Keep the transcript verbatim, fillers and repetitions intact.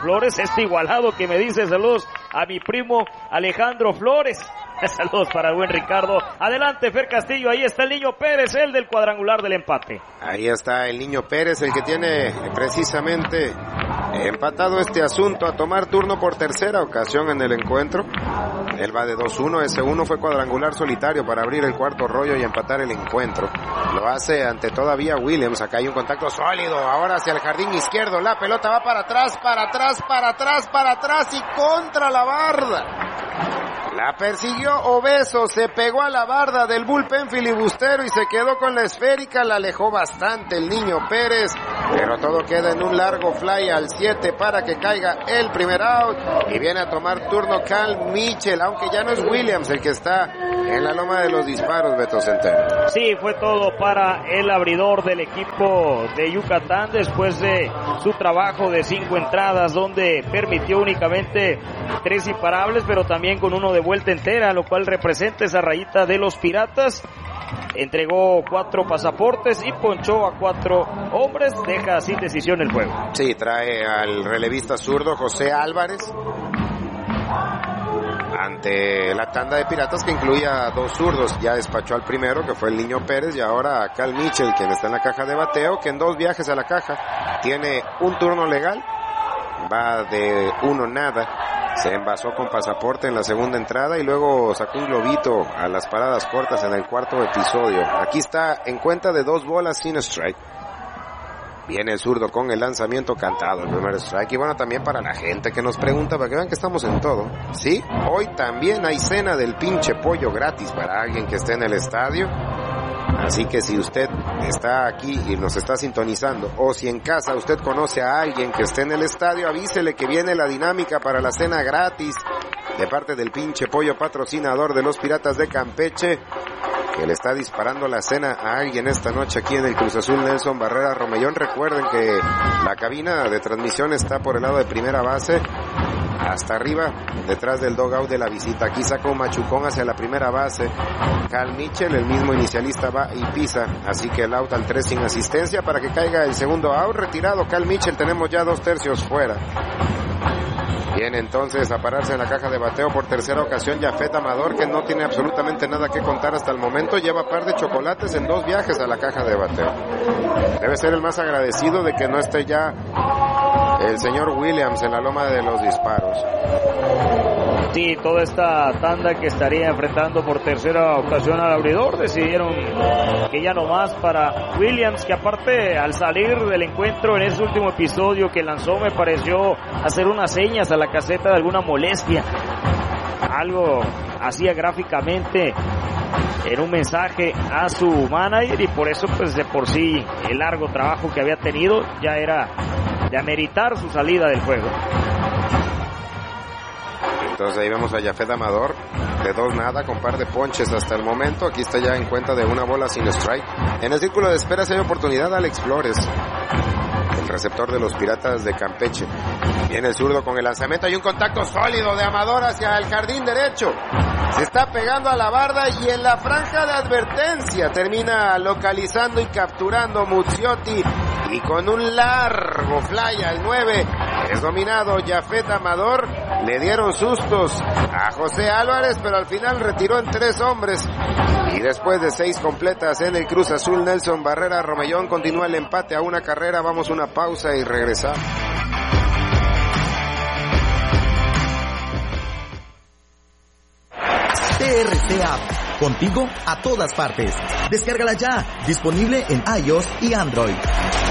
Flores, este igualado que me dice, saludos a mi primo Alejandro Flores. Saludos para el buen Ricardo. Adelante, Fer Castillo, ahí está el Niño Pérez, el del cuadrangular del empate. Ahí está el Niño Pérez, el que tiene precisamente empatado este asunto a tomar turno por tercera ocasión en el encuentro. Él va de dos uno, ese uno fue cuadrangular solitario para abrir el cuarto rollo y empatar el encuentro. Lo hace ante todavía Williams, acá hay un contacto sólido, ahora hacia el jardín izquierdo, la pelota va para atrás, para atrás, para atrás, para atrás y contra la barda. La persiguió Obeso, se pegó a la barda del bullpen filibustero y se quedó con la esférica, la alejó bastante el Niño Pérez, pero todo queda en un largo fly al siete para que caiga el primer out y viene a tomar turno Cal Mitchell, aunque ya no es Williams el que está en la loma de los disparos, Beto Centeno. Sí, fue todo para el abridor del equipo de Yucatán después de su trabajo de cinco entradas donde permitió únicamente tres imparables, pero también con uno de vuelta entera, lo cual representa esa rayita de los Piratas. Entregó cuatro pasaportes y ponchó a cuatro hombres, deja sin decisión el juego. Sí, trae al relevista zurdo José Álvarez ante la tanda de Piratas que incluía a dos zurdos. Ya despachó al primero, que fue el Niño Pérez, y ahora a Cal Mitchell, quien está en la caja de bateo, que en dos viajes a la caja tiene un turno legal, va de uno nada. Se envasó con pasaporte en la segunda entrada y luego sacó un globito a las paradas cortas en el cuarto episodio. Aquí está en cuenta de dos bolas sin strike. Viene el zurdo con el lanzamiento cantado, el primer strike. Y bueno, también para la gente que nos pregunta, para que vean que estamos en todo. Sí, hoy también hay cena del pinche pollo gratis para alguien que esté en el estadio. Así que si usted está aquí y nos está sintonizando, o si en casa usted conoce a alguien que esté en el estadio, avísele que viene la dinámica para la cena gratis de parte del pinche pollo patrocinador de los Piratas de Campeche, que le está disparando la cena a alguien esta noche aquí en el Cruz Azul Nelson Barrera Romellón. Recuerden que la cabina de transmisión está por el lado de primera base, hasta arriba, detrás del dugout de la visita. Aquí saca un machucón hacia la primera base Cal Mitchell, el mismo inicialista va y pisa, así que el out al tres sin asistencia para que caiga el segundo out. Retirado Cal Mitchell, tenemos ya dos tercios fuera. Viene entonces a pararse en la caja de bateo por tercera ocasión Yafet Amador, que no tiene absolutamente nada que contar hasta el momento. Lleva par de chocolates en dos viajes a la caja de bateo. Debe ser el más agradecido de que no esté ya el señor Williams en la loma de los disparos. Sí, toda esta tanda que estaría enfrentando por tercera ocasión al abridor, decidieron que ya no más para Williams, que aparte al salir del encuentro en ese último episodio que lanzó, me pareció hacer unas señas a la caseta de alguna molestia. Algo hacía gráficamente en un mensaje a su manager, y por eso pues de por sí el largo trabajo que había tenido ya era de ameritar su salida del juego. Entonces ahí vemos a Yafet Amador de dos nada con par de ponches hasta el momento. Aquí está ya en cuenta de una bola sin strike. En el círculo de espera se hay oportunidad Alex Flores, el receptor de los Piratas de Campeche. Viene el zurdo con el lanzamiento, hay un contacto sólido de Amador hacia el jardín derecho. Se está pegando a la barda y en la franja de advertencia termina localizando y capturando Muzziotti, y con un largo fly al nueve es dominado Yafet Amador. Le dieron sustos a José Álvarez, pero al final retiró en tres hombres. Y después de seis completas en el Cruz Azul Nelson Barrera Romellón, continúa el empate a una carrera. Vamos a una pausa y regresamos. T R T App, contigo a todas partes. Descárgala ya, disponible en iOS y Android.